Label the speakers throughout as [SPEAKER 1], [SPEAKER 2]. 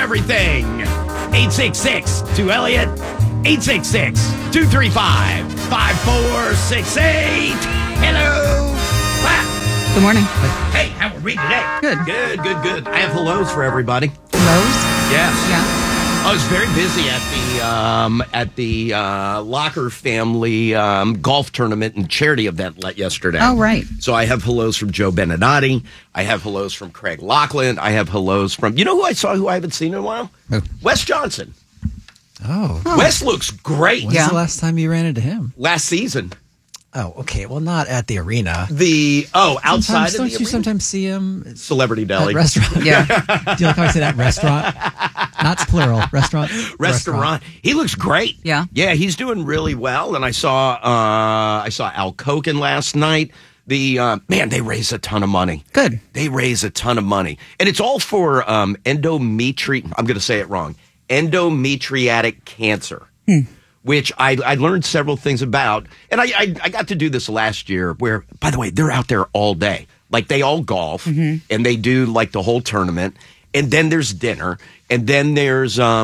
[SPEAKER 1] everything. 866-2-ELLIOT. 866-235-5468. Hello. Ah.
[SPEAKER 2] Good morning.
[SPEAKER 1] Hey, how are we today?
[SPEAKER 2] Good.
[SPEAKER 1] Good. I have hellos for everybody.
[SPEAKER 2] Hellos?
[SPEAKER 1] Yes.
[SPEAKER 2] Yeah.
[SPEAKER 1] I was very busy at the Locker family golf tournament and charity event yesterday.
[SPEAKER 2] Oh, right.
[SPEAKER 1] So I have hellos from Joe Beninati. I have hellos from Craig Laughlin. I have hellos from, you know who I saw who I haven't seen in a while?
[SPEAKER 3] Who?
[SPEAKER 1] Wes Johnson.
[SPEAKER 3] Oh.
[SPEAKER 1] Wes looks great.
[SPEAKER 3] When's the last time you ran into him?
[SPEAKER 1] Last season.
[SPEAKER 3] Oh, okay. Well, not at the arena.
[SPEAKER 1] Outside of the
[SPEAKER 3] Don't you
[SPEAKER 1] arena?
[SPEAKER 3] sometimes see him
[SPEAKER 1] Celebrity Deli.
[SPEAKER 3] at restaurant?
[SPEAKER 2] Yeah.
[SPEAKER 3] Do you like how I say that? Restaurant? Not plural. Restaurant?
[SPEAKER 1] Restaurant. He looks great.
[SPEAKER 2] Yeah.
[SPEAKER 1] Yeah, he's doing really well. And I saw Al Koken last night. They raise a ton of money.
[SPEAKER 2] Good.
[SPEAKER 1] They raise a ton of money. And it's all for I'm going to say it wrong. Endometriatic cancer. Which I learned several things about. And I got to do this last year where, by the way, they're out there all day. Like, they all golf, and they do, like, the whole tournament. And then there's dinner. And then there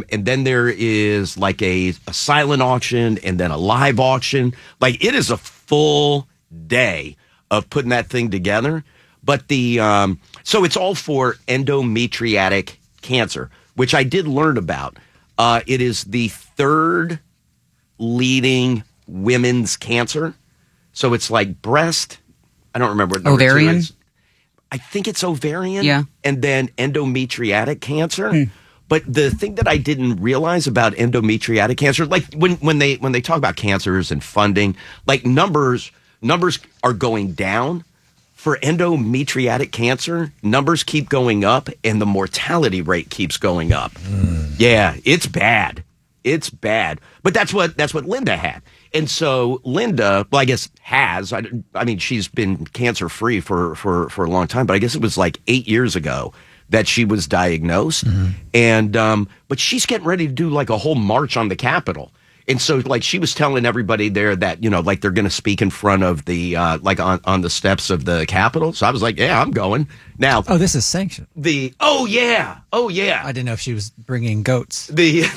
[SPEAKER 1] is, like, a silent auction and then a live auction. Like, it is a full day of putting that thing together. But so it's all for endometriatic cancer, which I did learn about. It is the third leading women's cancer. So it's like breast. I don't remember what number
[SPEAKER 2] ovarian.
[SPEAKER 1] 2 is. I think it's ovarian.
[SPEAKER 2] Yeah.
[SPEAKER 1] And then endometriatic cancer. But the thing that I didn't realize about endometriatic cancer, like when they talk about cancers and funding, like numbers are going down. For endometriatic cancer, numbers keep going up and the mortality rate keeps going up. Yeah, it's bad. It's bad. But that's what Linda had. And so Linda, well, I guess has. I mean, she's been cancer free for a long time, but I guess it was like 8 years ago that she was diagnosed. And but she's getting ready to do like a whole march on the Capitol. And so, like, she was telling everybody there that, you know, like, they're going to speak in front of the, like, on the steps of the Capitol. So I was like, yeah, I'm going. Now.
[SPEAKER 3] Oh, this is sanctioned.
[SPEAKER 1] Oh, yeah.
[SPEAKER 3] I didn't know if she was bringing goats.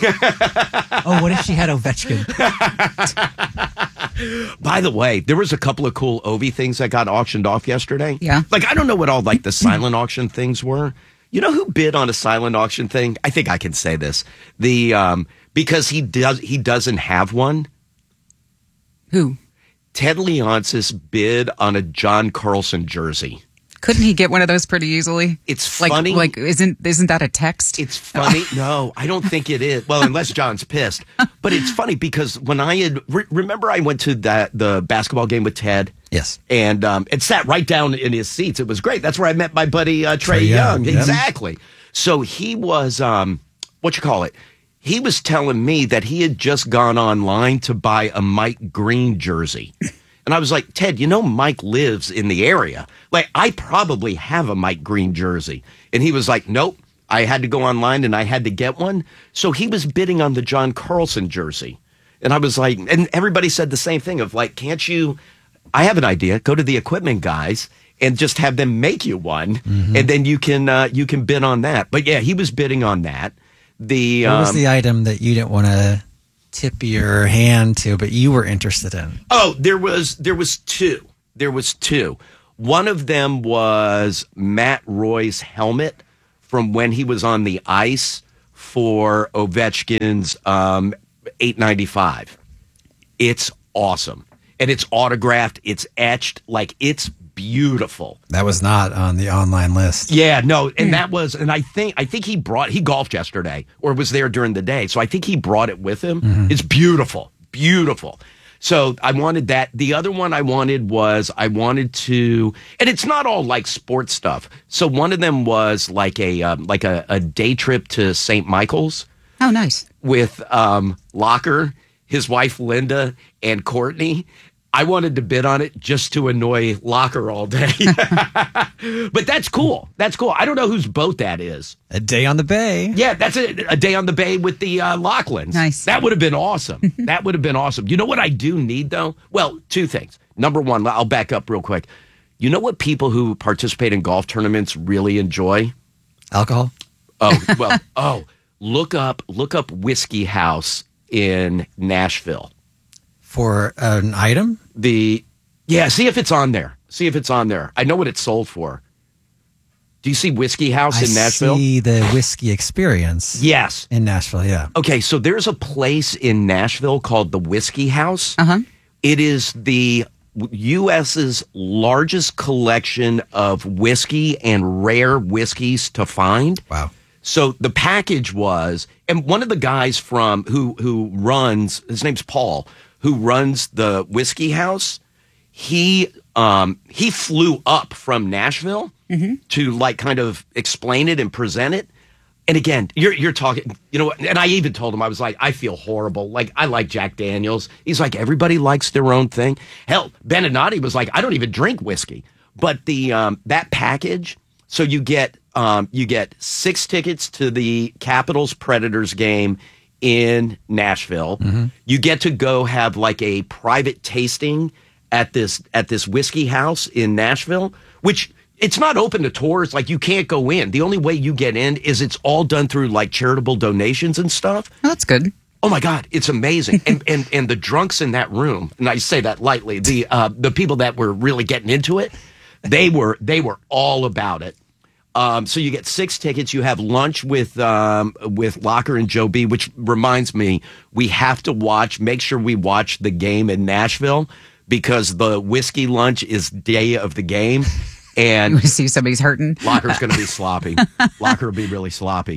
[SPEAKER 1] Oh,
[SPEAKER 3] what if she had Ovechkin?
[SPEAKER 1] By the way, there was a couple of cool Ovi things that got auctioned off yesterday.
[SPEAKER 2] Yeah.
[SPEAKER 1] Like, I don't know what all, like, the silent auction things were. You know who bid on a silent auction thing? I think I can say this. Because he doesn't have one.
[SPEAKER 2] Who?
[SPEAKER 1] Ted Leonsis bid on a John Carlson jersey.
[SPEAKER 2] Couldn't he get one of those pretty easily?
[SPEAKER 1] It's funny.
[SPEAKER 2] Like isn't that a text?
[SPEAKER 1] It's funny. No, I don't think it is. Well, unless John's pissed. But it's funny because when I had remember I went to the basketball game with Ted.
[SPEAKER 3] Yes.
[SPEAKER 1] And it sat right down in his seats. It was great. That's where I met my buddy Trey Young.
[SPEAKER 3] Yep.
[SPEAKER 1] Exactly. So he was he was telling me that he had just gone online to buy a Mike Green jersey. And I was like, Ted, you know Mike lives in the area. Like, I probably have a Mike Green jersey. And he was like, nope, I had to go online and I had to get one. So he was bidding on the John Carlson jersey. And I was like, and everybody said the same thing of like, can't you, I have an idea, go to the equipment guys and just have them make you one. And then you can bid on that. But yeah, he was bidding on that.
[SPEAKER 3] What was the item that you didn't want to tip your hand to, but you were interested in?
[SPEAKER 1] Oh, there was two. There was two. One of them was Matt Roy's helmet from when he was on the ice for Ovechkin's $8.95. It's awesome. And it's autographed. It's etched. Like, it's beautiful.
[SPEAKER 3] That was not on the online list.
[SPEAKER 1] Yeah, no, and that was, and I think he golfed yesterday or was there during the day, so I think he brought it with him. It's beautiful. So I wanted that. The other one I wanted to, and it's not all like sports stuff. So one of them was like a day trip to St. Michael's.
[SPEAKER 2] Oh, nice.
[SPEAKER 1] With Locker, his wife Linda, and Courtney. I wanted to bid on it just to annoy Locker all day. But that's cool. That's cool. I don't know whose boat that is.
[SPEAKER 3] A day on the bay.
[SPEAKER 1] Yeah, that's a day on the bay with the Lachlan's.
[SPEAKER 2] Nice.
[SPEAKER 1] That would have been awesome. That would have been awesome. You know what I do need, though? Well, two things. Number one, I'll back up real quick. You know what people who participate in golf tournaments really enjoy?
[SPEAKER 3] Alcohol?
[SPEAKER 1] Oh, well, look up Whiskey House in Nashville.
[SPEAKER 3] For an item?
[SPEAKER 1] See if it's on there. See if it's on there. I know what it's sold for. Do you see Whiskey House in Nashville?
[SPEAKER 3] I see the Whiskey Experience.
[SPEAKER 1] Yes.
[SPEAKER 3] In Nashville, yeah.
[SPEAKER 1] Okay, so there's a place in Nashville called the Whiskey House.
[SPEAKER 2] Uh-huh.
[SPEAKER 1] It is the U.S.'s largest collection of whiskey and rare whiskeys to find.
[SPEAKER 3] Wow.
[SPEAKER 1] So the package was, and one of the guys from who runs, his name's Paul, who runs the Whiskey House, he flew up from Nashville to like kind of explain it and present it. And again, you're talking, and I even told him, I was like, I feel horrible. Like, I like Jack Daniels. He's like, everybody likes their own thing. Hell, Beninati was like, I don't even drink whiskey. But the that package, so you get 6 tickets to the Capitals Predators game in Nashville. You get to go have like a private tasting at this Whiskey House in Nashville, which it's not open to tours. Like, you can't go in. The only way you get in is it's all done through like charitable donations and stuff.
[SPEAKER 2] Oh, that's good.
[SPEAKER 1] Oh my God, it's amazing. and the drunks in that room, and I say that lightly, the people that were really getting into it, they were all about it. So you get 6 tickets. You have lunch with Locker and Joe B, which reminds me, we have to make sure we watch the game in Nashville because the whiskey lunch is day of the game. And
[SPEAKER 2] We see somebody's hurting.
[SPEAKER 1] Locker's going to be sloppy. Locker will be really sloppy.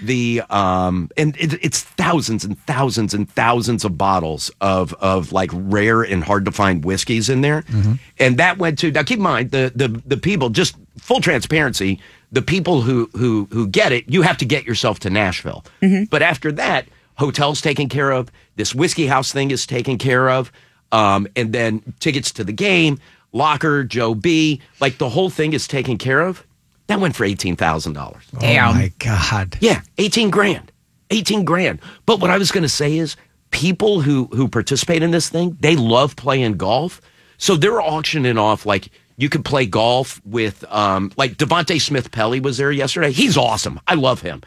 [SPEAKER 1] And it's thousands and thousands and thousands of bottles of like rare and hard to find whiskeys in there. And that went to, now keep in mind, the people, just full transparency, the people who get it, you have to get yourself to Nashville. But after that, hotel's taken care of. This Whiskey House thing is taken care of. And then tickets to the game, Locker, Joe B, like the whole thing is taken care of. That went for $18,000.
[SPEAKER 2] Damn.
[SPEAKER 3] Oh, my God.
[SPEAKER 1] Yeah, 18 grand. 18 grand. But what I was going to say is people who participate in this thing, they love playing golf. So they're auctioning off, like, you could play golf with, like, Devontae Smith-Pelly was there yesterday. He's awesome. I love him.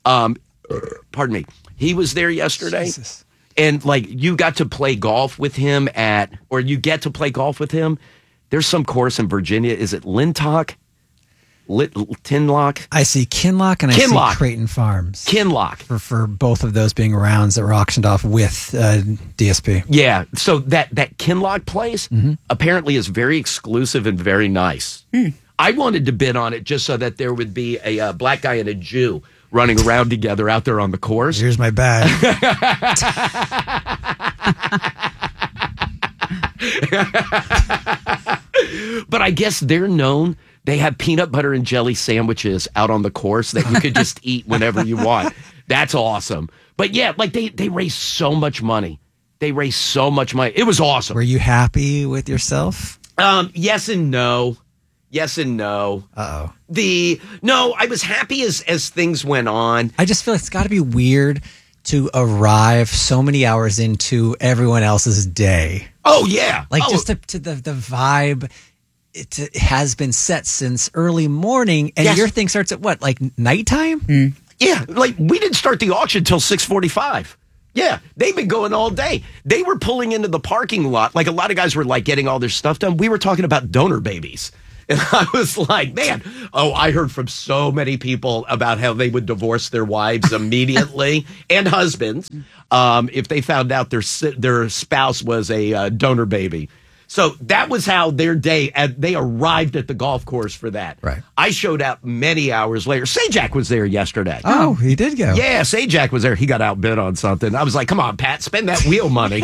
[SPEAKER 1] Pardon me. He was there yesterday.
[SPEAKER 3] Jesus.
[SPEAKER 1] And, like, you got to play golf with him you get to play golf with him. There's some course in Virginia. Is it Lintock? Tinlock?
[SPEAKER 3] I see Kinlock and I
[SPEAKER 1] Kinlock.
[SPEAKER 3] see Creighton Farms.
[SPEAKER 1] Kinlock.
[SPEAKER 3] For both of those being rounds that were auctioned off with DSP.
[SPEAKER 1] Yeah, so that Kinlock place apparently is very exclusive and very nice. I wanted to bid on it just so that there would be a black guy and a Jew running around together out there on the course.
[SPEAKER 3] Here's my bag.
[SPEAKER 1] But I guess they're known. They have peanut butter and jelly sandwiches out on the course that you could just eat whenever you want. That's awesome. But yeah, like they raise so much money. They raise so much money. It was awesome.
[SPEAKER 3] Were you happy with yourself?
[SPEAKER 1] Yes and no. Yes and no.
[SPEAKER 3] Uh-oh.
[SPEAKER 1] No, I was happy as things went on.
[SPEAKER 3] I just feel like it's got to be weird to arrive so many hours into everyone else's day.
[SPEAKER 1] Oh, yeah.
[SPEAKER 3] Like just to the vibe, it has been set since early morning, and
[SPEAKER 1] Yes.
[SPEAKER 3] your thing starts at what, like nighttime?
[SPEAKER 1] Yeah, like we didn't start the auction till 6:45. Yeah, they've been going all day. They were pulling into the parking lot. Like a lot of guys were like getting all their stuff done. We were talking about donor babies. And I was like, man, I heard from so many people about how they would divorce their wives immediately and husbands if they found out their spouse was a donor baby. So that was how their day, they arrived at the golf course for that.
[SPEAKER 3] Right.
[SPEAKER 1] I showed up many hours later. Sajak was there yesterday.
[SPEAKER 3] Oh, he did go.
[SPEAKER 1] Yeah, Sajak was there. He got outbid on something. I was like, come on, Pat, spend that wheel money.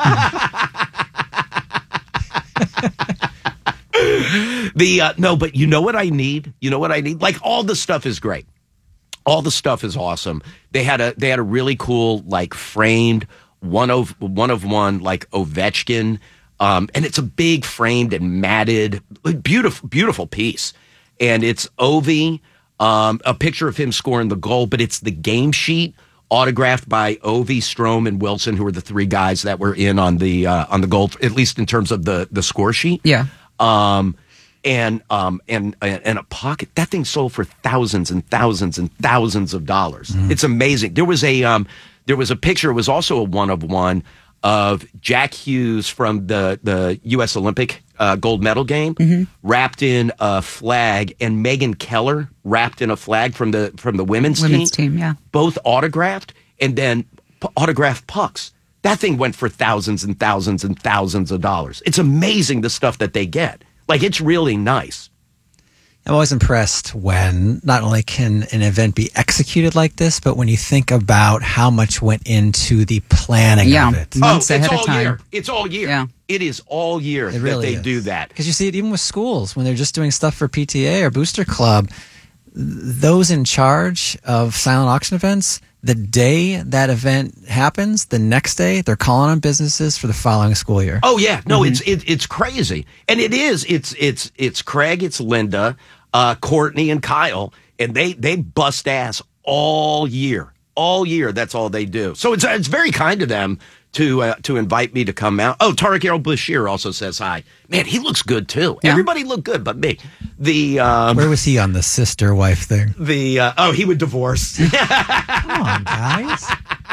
[SPEAKER 1] No, but you know what I need? You know what I need? Like, all the stuff is great. All the stuff is awesome. They had a really cool, like, framed one of one like Ovechkin. And it's a big framed and matted, beautiful piece. And it's Ovi, a picture of him scoring the goal, but it's the game sheet autographed by Ovi, Strome, and Wilson, who are the 3 guys that were in on the goal, at least in terms of the score sheet.
[SPEAKER 2] Yeah.
[SPEAKER 1] and a pocket. That thing sold for thousands and thousands and thousands of dollars. It's amazing. There was a picture. It was also a one of one of Jack Hughes from the U.S. Olympic gold medal game, wrapped in a flag, and Megan Keller wrapped in a flag from the women's
[SPEAKER 2] team. Yeah,
[SPEAKER 1] both autographed, and then autographed pucks. That thing went for thousands and thousands and thousands of dollars. It's amazing the stuff that they get. Like, it's really nice.
[SPEAKER 3] I'm always impressed when not only can an event be executed like this, but when you think about how much went into the planning of it.
[SPEAKER 2] Months ahead
[SPEAKER 1] it's
[SPEAKER 2] of
[SPEAKER 1] all
[SPEAKER 2] time.
[SPEAKER 1] year. It's all year.
[SPEAKER 2] Yeah.
[SPEAKER 1] It is all year
[SPEAKER 3] It really
[SPEAKER 1] that they do that.
[SPEAKER 3] Because you see it even with schools when they're just doing stuff for PTA or Booster Club. Those in charge of silent auction events, the day that event happens, the next day they're calling on businesses for the following school year.
[SPEAKER 1] Oh yeah, no, it's crazy, and it is. It's Craig, it's Linda, Courtney, and Kyle, and they bust ass all year. That's all they do. So it's very kind of them to invite me to come out. Oh, Tariq El-Bashir also says hi. Man, he looks good too.
[SPEAKER 2] Yeah.
[SPEAKER 1] Everybody looked good, but me.
[SPEAKER 3] Where was he on the sister wife thing?
[SPEAKER 1] He would divorce.
[SPEAKER 3] Come on, guys.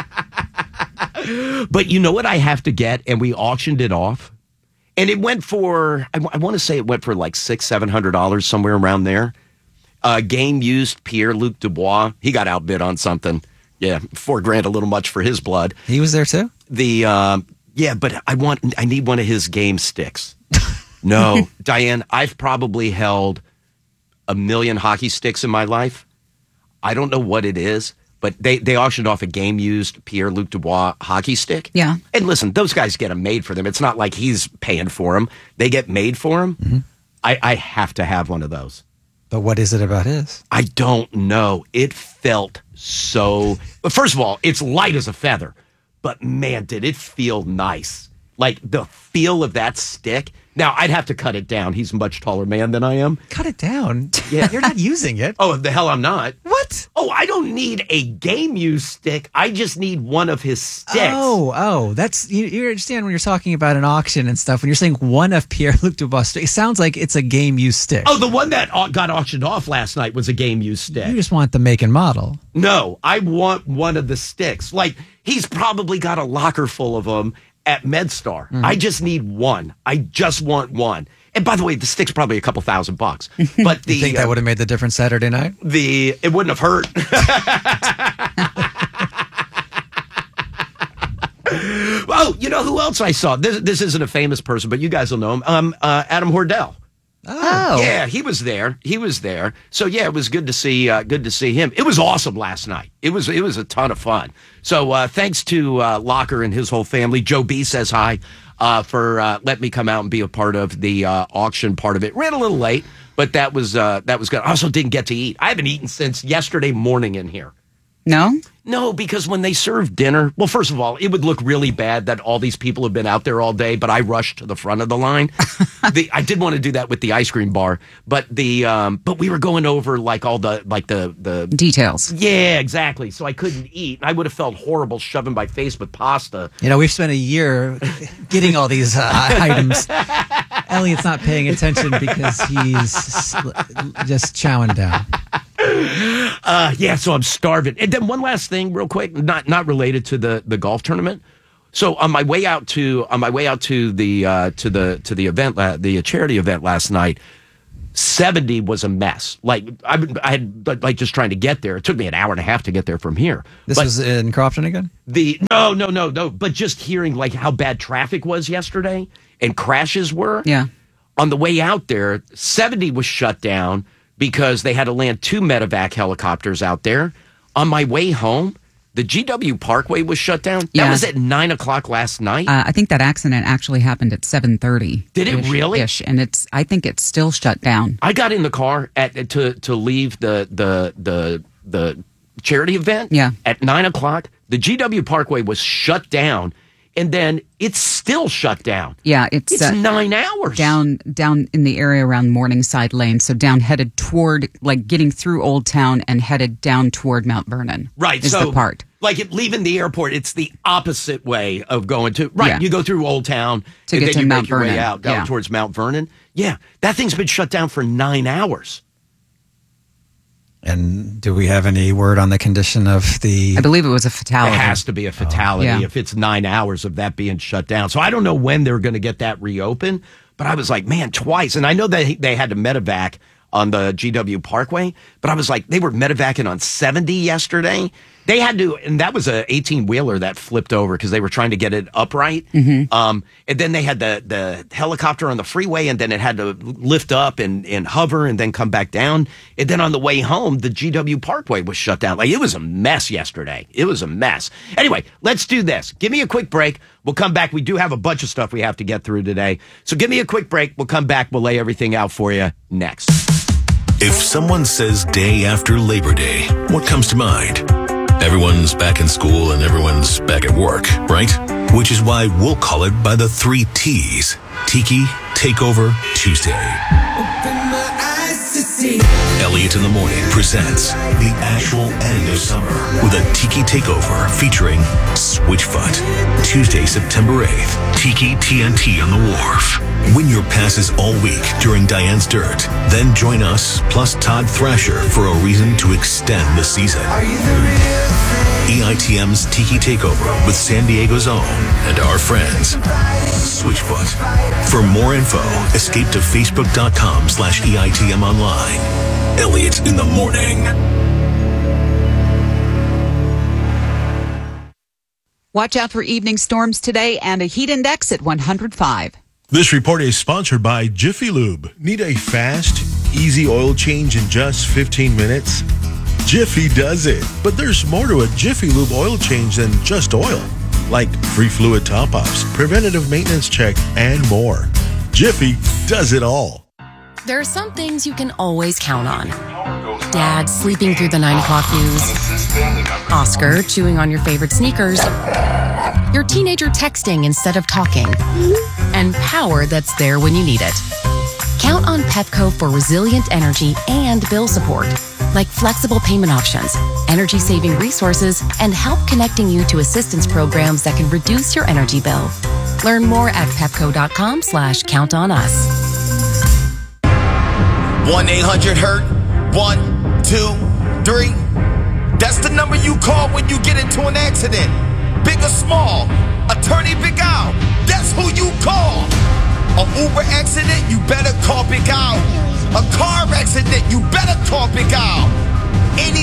[SPEAKER 1] But you know what I have to get, and we auctioned it off, and it went for I want to say it went for like $600-700, somewhere around there. Game used Pierre-Luc Dubois. He got outbid on something. Yeah, $4,000 a little much for his blood.
[SPEAKER 3] He was there too?
[SPEAKER 1] But I need one of his game sticks. No, Diane, I've probably held 1 million hockey sticks in my life. I don't know what it is, but they auctioned off a game used Pierre-Luc Dubois hockey stick.
[SPEAKER 2] Yeah.
[SPEAKER 1] And listen, those guys get them made for them. It's not like he's paying for them. They get made for them. Mm-hmm. I have to have one of those.
[SPEAKER 3] But what is it about his?
[SPEAKER 1] I don't know. It felt so... But first of all, it's light as a feather. But man, did it feel nice. Like the feel of that stick. Now, I'd have to cut it down. He's a much taller man than I am.
[SPEAKER 3] Cut it down?
[SPEAKER 1] Yeah.
[SPEAKER 3] You're not using it.
[SPEAKER 1] Oh, the hell I'm not.
[SPEAKER 3] What?
[SPEAKER 1] Oh, I don't need a game use stick. I just need one of his sticks.
[SPEAKER 3] Oh, that's you understand when you're talking about an auction and stuff. When you're saying one of Pierre-Luc Dubois sticks, it sounds like it's a game use stick.
[SPEAKER 1] Oh, the one that got auctioned off last night was a game use stick.
[SPEAKER 3] You just want the make and model.
[SPEAKER 1] No, I want one of the sticks. Like, he's probably got a locker full of them at MedStar. I just need one. I just want one. And by the way, the stick's probably a couple $1,000. But
[SPEAKER 3] You think that would have made the difference Saturday night?
[SPEAKER 1] It wouldn't have hurt. Oh, you know who else I saw? This isn't a famous person, but you guys will know him. Adam Hordell.
[SPEAKER 2] Oh.
[SPEAKER 1] Yeah, he was there. So yeah, it was good to see him. It was awesome last night. It was a ton of fun. So thanks to Locker and his whole family. Joe B says hi for letting me come out and be a part of the auction part of it. Ran a little late, but that was good. I also didn't get to eat. I haven't eaten since yesterday morning in here.
[SPEAKER 2] No?
[SPEAKER 1] No, because when they serve dinner, well, first of all, it would look really bad that all these people have been out there all day, but I rushed to the front of the line. I did want to do that with the ice cream bar, but but we were going over like all the
[SPEAKER 2] details.
[SPEAKER 1] Yeah, exactly. So I couldn't eat. I would have felt horrible shoving my face with pasta.
[SPEAKER 3] You know, we've spent a year getting all these items. Elliot's not paying attention because he's just chowing down.
[SPEAKER 1] Yeah, so I'm starving. And then one last thing, real quick, not related to the golf tournament. So on my way out to the event, the charity event last night, 70 was a mess. Like I had like just trying to get there. It took me an hour and a half to get there from here.
[SPEAKER 3] This was in Crofton again?
[SPEAKER 1] No. But just hearing like how bad traffic was yesterday and crashes were.
[SPEAKER 2] Yeah.
[SPEAKER 1] On the way out there, 70 was shut down because they had to land 2 medevac helicopters out there. On my way home, the GW Parkway was shut down.
[SPEAKER 2] Yeah.
[SPEAKER 1] That was at 9:00 last night.
[SPEAKER 2] I think that accident actually happened at 7:30.
[SPEAKER 1] Did it really?
[SPEAKER 2] Ish, and I think it's still shut down.
[SPEAKER 1] I got in the car to leave the charity event.
[SPEAKER 2] Yeah.
[SPEAKER 1] At 9:00, the GW Parkway was shut down, and then it's still shut down.
[SPEAKER 2] Yeah, it's
[SPEAKER 1] 9 hours
[SPEAKER 2] down in the area around Morningside Lane. So down headed toward, like getting through Old Town and headed down toward Mount Vernon.
[SPEAKER 1] Right,
[SPEAKER 2] is
[SPEAKER 1] so
[SPEAKER 2] the part.
[SPEAKER 1] leaving the airport, it's the opposite way of going to, right,
[SPEAKER 2] Yeah.
[SPEAKER 1] you go through Old Town,
[SPEAKER 2] To
[SPEAKER 1] and
[SPEAKER 2] get
[SPEAKER 1] then
[SPEAKER 2] to
[SPEAKER 1] you
[SPEAKER 2] Mount
[SPEAKER 1] make your way
[SPEAKER 2] Vernon.
[SPEAKER 1] out down
[SPEAKER 2] Yeah.
[SPEAKER 1] towards Mount Vernon. Yeah, that thing's been shut down for 9 hours.
[SPEAKER 3] And do we have any word on the condition of the...
[SPEAKER 2] I believe it was a fatality.
[SPEAKER 1] It has to be a fatality
[SPEAKER 2] Yeah.
[SPEAKER 1] if it's 9 hours of that being shut down. So I don't know when they're going to get that reopened, but I was like, man, twice. And I know that they had to medevac on the GW Parkway, but I was like, they were medevacing on 70 yesterday. They had to, and that was a 18-wheeler that flipped over because they were trying to get it upright. And then they had the helicopter on the freeway, and then it had to lift up and hover and then come back down. And then on the way home, the GW Parkway was shut down. Like, it was a mess yesterday. It was a mess. Anyway, let's do this. Give me a quick break. We'll come back. We do have a bunch of stuff we have to get through today. So give me a quick break. We'll come back. We'll lay everything out for you next.
[SPEAKER 4] If someone says day after Labor Day, what comes to mind? Everyone's back in school and everyone's back at work, right? Which is why we'll call it by the 3 T's. Tiki Takeover Tuesday. Elliot in the Morning presents the actual end of summer with a Tiki Takeover featuring Switchfoot. Tuesday, September 8th, Tiki TNT on the Wharf. Win your passes all week during Diane's Dirt. Then join us, plus Todd Thrasher, for a reason to extend the season. EITM's Tiki Takeover with San Diego's own and our friends, Switchfoot. For more info, escape to facebook.com/EITM online. Elliot in the Morning.
[SPEAKER 2] Watch out for evening storms today and a heat index at 105.
[SPEAKER 5] This report is sponsored by Jiffy Lube. Need a fast, easy oil change in just 15 minutes? Jiffy does it. But there's more to a Jiffy Lube oil change than just oil. Like free fluid top-ups, preventative maintenance check, and more. Jiffy does it all.
[SPEAKER 6] There are some things you can always count on. Dad sleeping through the 9 o'clock news. Oscar chewing on your favorite sneakers. Your teenager texting instead of talking. And power that's there when you need it. Count on Pepco for resilient energy and bill support, like flexible payment options, energy-saving resources, and help connecting you to assistance programs that can reduce your energy bill. Learn more at pepco.com/countonus.
[SPEAKER 7] 1-800-HURT 1, 2, 3. That's the number you call when you get into an accident. Big or small, Attorney Big Al, that's who you call. An Uber accident, you better call Big Al. A car accident, you better call Big Al. Any